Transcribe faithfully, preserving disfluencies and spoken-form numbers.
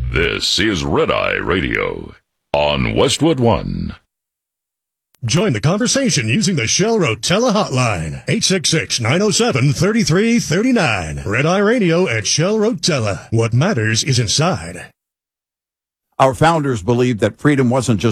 This is Red Eye Radio on Westwood One. Join the conversation using the Shell Rotella hotline, eight six six, nine oh seven, three three three nine. Red Eye Radio at Shell Rotella. What matters is inside. Our founders believed that freedom wasn't just